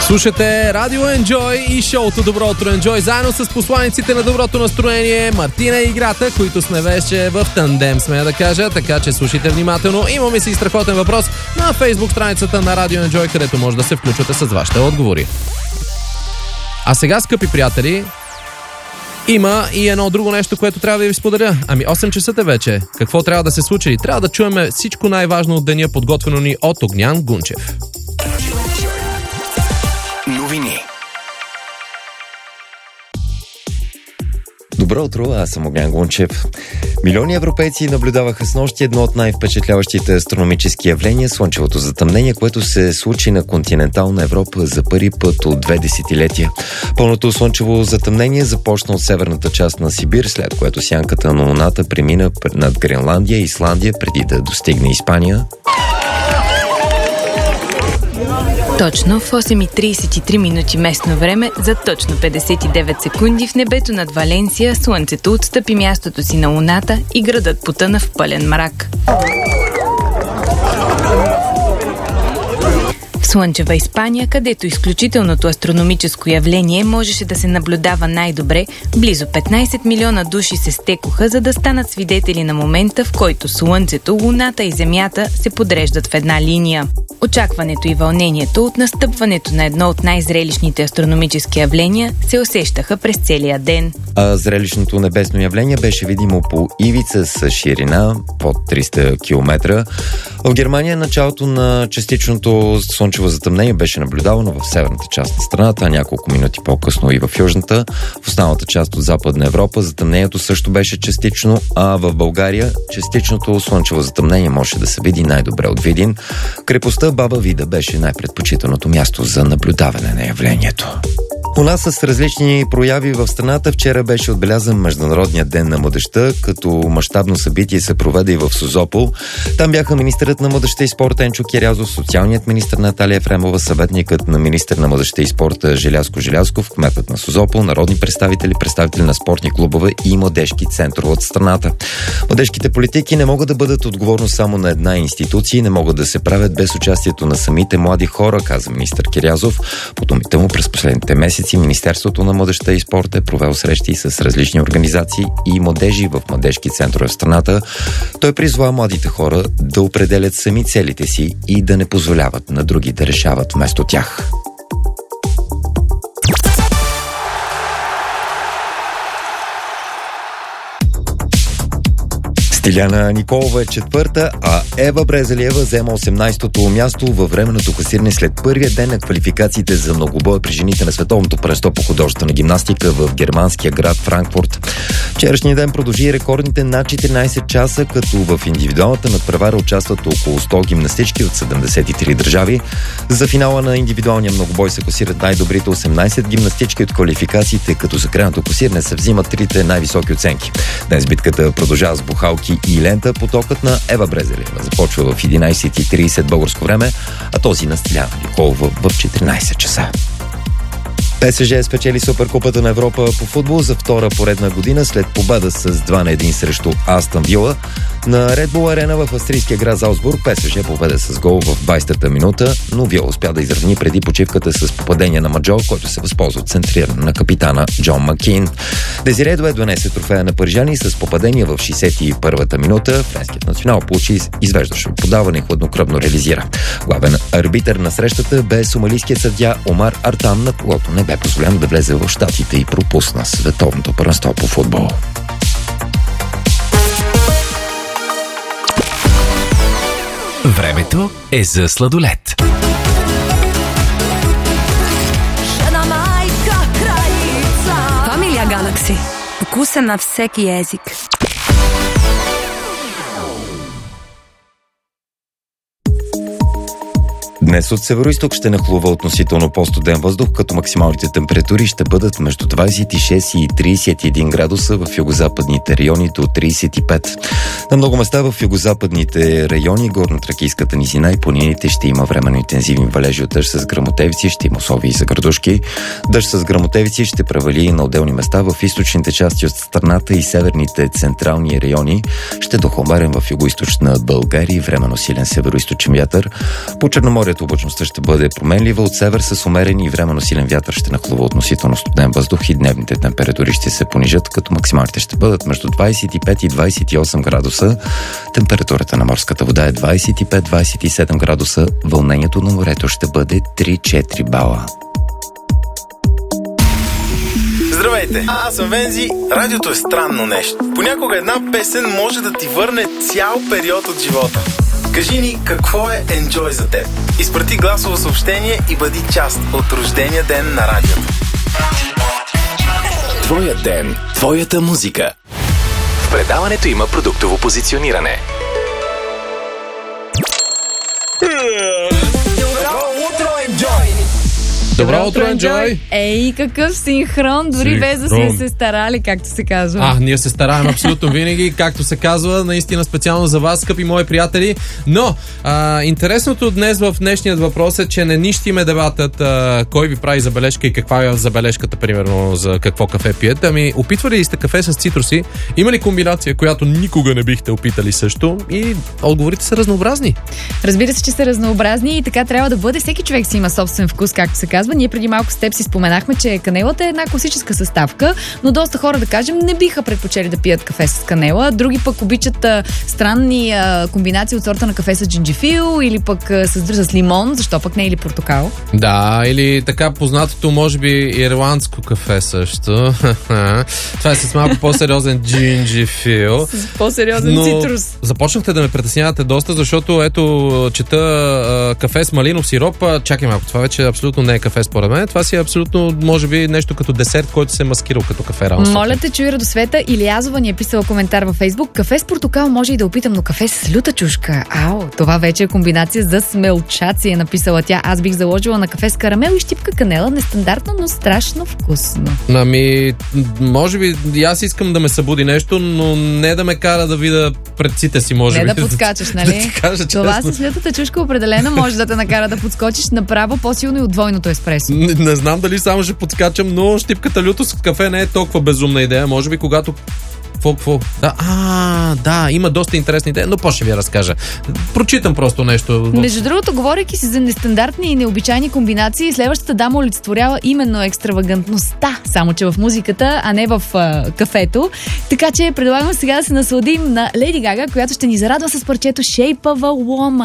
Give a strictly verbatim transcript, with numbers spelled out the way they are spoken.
Слушате Радио Enjoy и шоуто Добро утро Enjoy, заедно с посланиците на доброто настроение Мартина и Играта, които сме вече в тандем, смея да кажа, така че слушайте внимателно. Имаме си страхотен въпрос на фейсбук страницата на Радио Enjoy, където може да се включвате с вашите отговори. А сега, скъпи приятели, има и едно друго нещо, което трябва да ви споделя. Ами осем часа е вече. Какво трябва да се случи? Трябва да чуем всичко най-важно от деня, подготвено ни от Огнян Гунчев. Новини. Добро утро, аз съм Огнян Гунчев. Милиони европейци наблюдаваха снощи едно от най-впечатляващите астрономически явления – слънчевото затъмнение, което се случи на континентална Европа за първи път от две десетилетия. Пълното слънчево затъмнение започна от северната част на Сибир, след което сянката на Луната премина над Гренландия и Исландия, преди да достигне Испания. Точно в осем и тридесет и три минути местно време, за точно петдесет и девет секунди в небето над Валенсия Слънцето отстъпи мястото си на Луната и градът потъна в пълен мрак. В слънчева Испания, където изключителното астрономическо явление можеше да се наблюдава най-добре, близо петнайсет милиона души се стекоха, за да станат свидетели на момента, в който Слънцето, Луната и Земята се подреждат в една линия. Очакването и вълнението от настъпването на едно от най-зрелищните астрономически явления се усещаха през целия ден. А зрелищното небесно явление беше видимо по ивица с ширина под триста километра. В Германия началото на частичното слънчево затъмнение беше наблюдавано в северната част на страната, а няколко минути по-късно и в южната. В останалата част от Западна Европа затъмнението също беше частично, а в България частичното слънчево затъмнение може да се види най-добре от Видин. Крепостта Баба Вида беше най-предпочитаното място за наблюдаване на явлението. У нас с различни прояви в страната вчера беше отбелязан Международният ден на младежта, като мащабно събитие се проведе и в Созопол. Там бяха министърът на младежта и спорта Енчо Кирязов, социалният министър Наталия Ефремова, съветникът на министър на младежта и спорта Желязко Желязков, кметът на Созопол, народни представители, представители на спортни клубове и младежки центрове от страната. Младежките политики не могат да бъдат отговорност само на една институция, не могат да се правят без участието на самите млади хора, каза министър Кирязов. По думите му, през последните месеци Министерството на младежта и спорта е провел срещи с различни организации и младежи в младежки центрове в страната. Той призова младите хора да определят сами целите си и да не позволяват на други да решават вместо тях. Стиляна Николова е четвърта, а Ева Брезалиева взема осемнайсетото място във временното класиране след първия ден на квалификациите за многобоя при жените на световното първенство по художествена гимнастика в германския град Франкфурт. Вчерашния ден продължи рекордните над четиринайсет часа, като в индивидуалната надпревара участват около сто гимнастички от седемдесет и три държави. За финала на индивидуалния многобой се класират най-добрите осемнайсет гимнастички от квалификациите, като за крайното класиране се взимат трите най-високи оценки. Днес битката продължава с бухалки и лента. Потокът на Ева Брезалиева започва в единайсет и трийсет българско време, а този на Стиляна Николова в четиринайсет часа. ПСЖ спечели Суперкупата на Европа по футбол за втора поредна година след победа с два на един срещу Астън Вила. На Red Bull Arena в австрийския град Залцбург ПСЖ победа с гол в двайсетата минута, но Вила успя да изравни преди почивката с попадение на Маджо, който се възползва от центриране на капитана Джон Макин. Дезире Дуе донесе трофея на парижани с попадение в шейсет и първата минута. Френският национал получи извеждащо подаване и хладнокръвно реализира. Главен арбитър на срещата бе сомалийският съдия Омар Артам, на когото не бе позволено да влезе в щатите и пропусна световното първенство по футбол. Времето е за сладолед. Familia Galaxy. Вкуса на всеки език. Днес от североизток ще нахлува относително по-студен въздух, като максималните температури ще бъдат между двайсет и шест и трийсет и един градуса, в югозападните райони до трийсет и пет. На много места в югозападните райони, горно-тракийската низина и планините ще има временно интензивни валежи от дъжд с гръмотевици, ще има условия и за градушки. Дъжд с гръмотевици ще превали на отделни места в източните части от страната и северните централни райони. Ще дохладен в югоизточна България, временно силен североизточен вятър. По Черноморието където облачността ще бъде променлива. От север с умерен и временно силен вятър ще нахлува относително студен въздух и дневните температури ще се понижат, като максималните ще бъдат между двадесет и пет и двадесет и осем градуса. Температурата на морската вода е двадесет и пет до двадесет и седем градуса. Вълнението на морето ще бъде три-четири бала. Здравейте, аз съм Вензи. Радиото е странно нещо. Понякога една песен може да ти върне цял период от живота. Кажи ни какво е Enjoy за теб. Изпрати гласово съобщение и бъди част от рождения ден на радиото. Твоя ден, твоята музика. В предаването има продуктово позициониране. Добро утро, Enjoy! Ей, какъв синхрон, дори Синхрон. без да сме се старали, както се казва. А, ние се стараем абсолютно винаги, както се казва, наистина специално за вас, скъпи мои приятели. Но, а, интересното днес в днешният въпрос е, че не нищиме дебатът а, кой ви прави забележка и каква е забележката, примерно, за какво кафе пиете. Ами, опитвали ли сте кафе с цитруси? Има ли комбинация, която никога не бихте опитали също? И отговорите са разнообразни. Разбира се, че са разнообразни и така трябва да бъде. Всеки човек си има собствен вкус, както се казва. Ние преди малко с теб си споменахме, че канелата е една класическа съставка, но доста хора, да кажем, не биха предпочели да пият кафе с канела. Други пък обичат а, странни а, комбинации от сорта на кафе с джинджифил или пък а, с, с лимон, защо пък не или портокал. Да, или така познатото, може би, ирландско кафе също. Това е с малко по-сериозен джинджифил. С по-сериозен Но цитрус. започнахте да ме притеснявате доста, защото ето, чета а, кафе с малинов сироп. А, чакай малко, това вече абсолютно не е кафе според мен. Това си е абсолютно, може би, нещо като десерт, който се е маскирал като кафе рано. Моля те, чуй Радосвета. Илиязова ни е писала коментар във Фейсбук. Кафе с портокал може и да опитам, но кафе с люта чушка. Ау, това вече е комбинация за смелчаци, е написала тя. Аз бих заложила на кафе с карамел и щипка канела. Нестандартно, но страшно вкусно. Ами, може би и аз искам да ме събуди нещо, но не да ме кара да видя предците си, може Не би. да подскачаш, нали? Да ти кажа Това честно. с лютата чушка определено може да те накара да подскочиш направо по-силно и от двойното еспресо. Не, не знам дали само ще подскачам, но щипката люто с кафе не е толкова безумна идея. Може би когато... Какво, какво? Да, а, да, има доста интересни идеи, но по-ще ви я разкажа. Прочитам просто нещо. Между другото, говорейки си за нестандартни и необичайни комбинации, следващата дама олицетворява именно екстравагантността, само че в музиката, а не в а, кафето. Така че предлагам сега да се насладим на Леди Гага, която ще ни зарадва с парчето Shape of a Woman.